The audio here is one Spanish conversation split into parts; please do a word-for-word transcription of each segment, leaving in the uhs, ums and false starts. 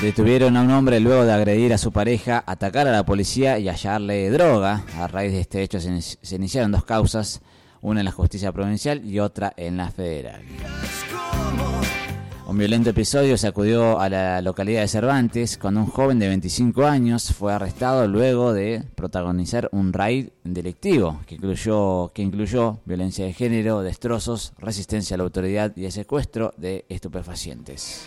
Detuvieron a un hombre luego de agredir a su pareja, atacar a la policía y hallarle droga. A raíz de este hecho se, se iniciaron dos causas, una en la justicia provincial y otra en la federal. Un violento episodio sacudió a la localidad de Cervantes cuando un joven de veinticinco años fue arrestado luego de protagonizar un raid delictivo que incluyó, que incluyó violencia de género, destrozos, resistencia a la autoridad y el secuestro de estupefacientes.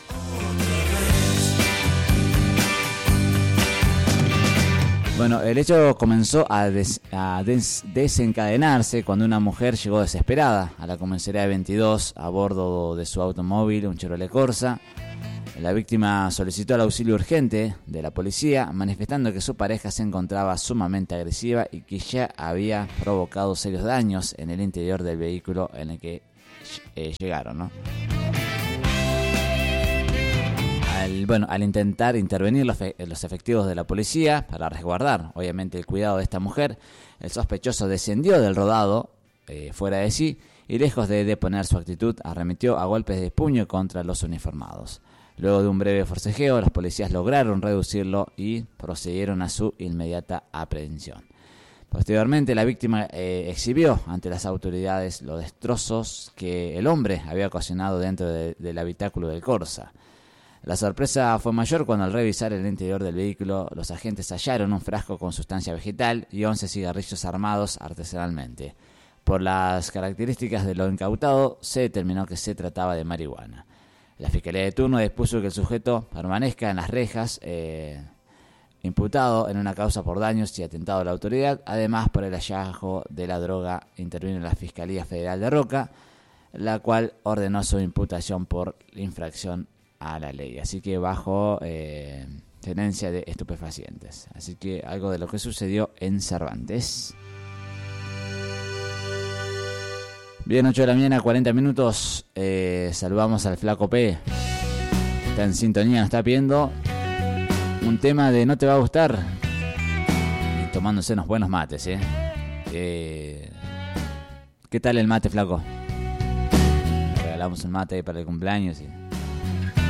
Bueno, el hecho comenzó a, des, a des, desencadenarse cuando una mujer llegó desesperada a la comisaría de veintidós a bordo de su automóvil, un Chevrolet Corsa. La víctima solicitó el auxilio urgente de la policía, manifestando que su pareja se encontraba sumamente agresiva y que ya había provocado serios daños en el interior del vehículo en el que eh, llegaron, ¿no? Al, bueno, al intentar intervenir los, los efectivos de la policía para resguardar, obviamente, el cuidado de esta mujer, el sospechoso descendió del rodado eh, fuera de sí y, lejos de deponer su actitud, arremetió a golpes de puño contra los uniformados. Luego de un breve forcejeo, los policías lograron reducirlo y procedieron a su inmediata aprehensión. Posteriormente, la víctima eh, exhibió ante las autoridades los destrozos que el hombre había ocasionado dentro de, del habitáculo del Corsa. La sorpresa fue mayor cuando, al revisar el interior del vehículo, los agentes hallaron un frasco con sustancia vegetal y once cigarrillos armados artesanalmente. Por las características de lo incautado, se determinó que se trataba de marihuana. La Fiscalía de turno dispuso que el sujeto permanezca en las rejas, eh, imputado en una causa por daños y atentado a la autoridad. Además, por el hallazgo de la droga, intervino la Fiscalía Federal de Roca, la cual ordenó su imputación por infracción a la ley, así que bajo eh, tenencia de estupefacientes. Así que algo de lo que sucedió en Cervantes. Bien, ocho de la mañana, cuarenta minutos. Eh, saludamos al Flaco P. Está en sintonía, nos está pidiendo un tema de No Te Va a Gustar. Y tomándose unos buenos mates, ¿eh? eh ¿Qué tal el mate, Flaco? Regalamos un mate para el cumpleaños y